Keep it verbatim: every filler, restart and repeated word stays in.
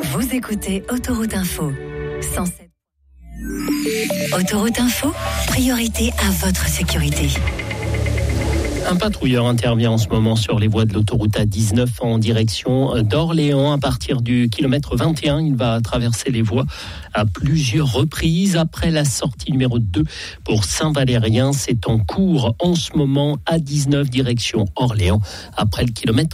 Vous écoutez Autoroute Info. cent sept. Autoroute Info, priorité à votre sécurité. Un patrouilleur intervient en ce moment sur les voies de l'autoroute A dix-neuf en direction d'Orléans. À partir du kilomètre vingt et un, il va traverser les voies à plusieurs reprises. Après la sortie numéro deux pour Saint-Valérien, c'est en cours en ce moment A dix-neuf direction Orléans après le kilomètre